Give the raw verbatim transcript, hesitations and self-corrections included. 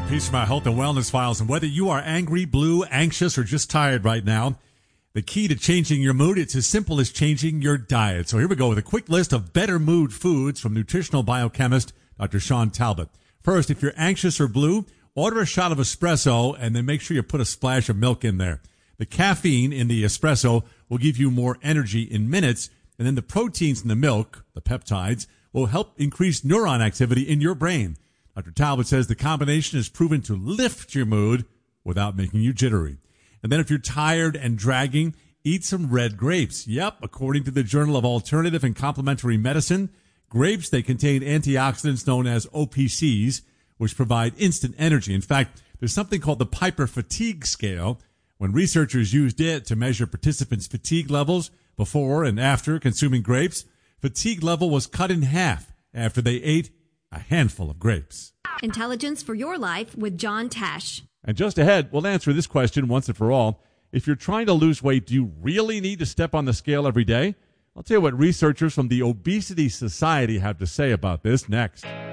Piece from our health and wellness files. And whether you are angry, blue, anxious, or just tired right now, the key to changing your mood, it's as simple as changing your diet. So here we go with a quick list of better mood foods from nutritional biochemist Doctor Sean Talbot. First, if you're anxious or blue, order a shot of espresso and then make sure you put a splash of milk in there. The caffeine in the espresso will give you more energy in minutes, and then the proteins in the milk, the peptides, will help increase neuron activity in your brain. Doctor Talbot says the combination is proven to lift your mood without making you jittery. And then if you're tired and dragging, eat some red grapes. Yep, according to the Journal of Alternative and Complementary Medicine, grapes, they contain antioxidants known as O P Cs, which provide instant energy. In fact, there's something called the Piper Fatigue Scale. When researchers used it to measure participants' fatigue levels before and after consuming grapes, fatigue level was cut in half after they ate a handful of grapes. Intelligence for Your Life with John Tesh. And just ahead, we'll answer this question once and for all. If you're trying to lose weight, do you really need to step on the scale every day? I'll tell you what researchers from the Obesity Society have to say about this next.